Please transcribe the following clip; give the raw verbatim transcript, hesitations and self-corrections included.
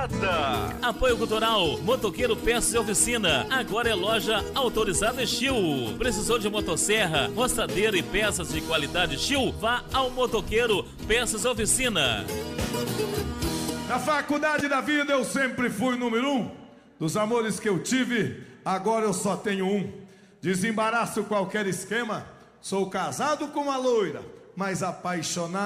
Morada. Apoio Cultural, Motoqueiro Peças e Oficina. Agora é loja autorizada Steel. Precisou de motosserra, roçadeira e peças de qualidade Steel? Vá ao Motoqueiro Peças e Oficina. Na faculdade da vida eu sempre fui número um. Dos amores que eu tive, agora eu só tenho um. Desembaraço qualquer esquema. Sou casado com uma loira, mas apaixonado